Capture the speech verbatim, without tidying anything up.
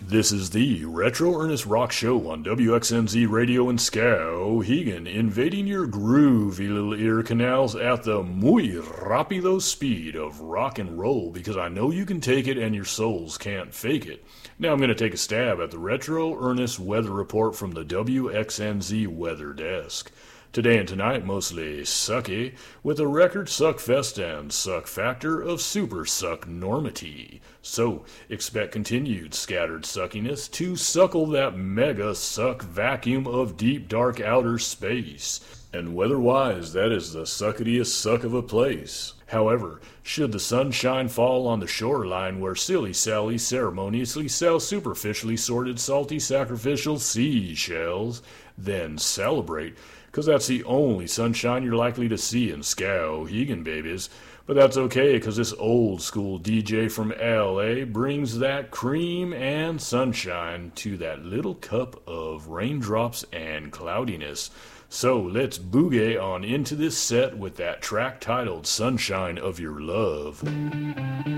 This is the Retro Ernest Rock Show on W X N Z Radio in Skowhegan, invading your groovy little ear canals at the muy rápido speed of rock and roll, because I know you can take it and your souls can't fake it. Now I'm going to take a stab at the Retro Ernest weather report from the W X N Z weather desk. Today and tonight, mostly sucky, with a record suck fest and suck factor of super suck normity. So, expect continued scattered suckiness to suckle that mega suck vacuum of deep dark outer space. And weather-wise, that is the sucketiest suck of a place. However, should the sunshine fall on the shoreline where Silly Sally ceremoniously sells superficially sorted salty sacrificial seashells, then celebrate, because that's the only sunshine you're likely to see in Skowhegan, babies. But that's okay, because this old school D J from L A brings that cream and sunshine to that little cup of raindrops and cloudiness. So let's boogie on into this set with that track titled Sunshine of Your Love.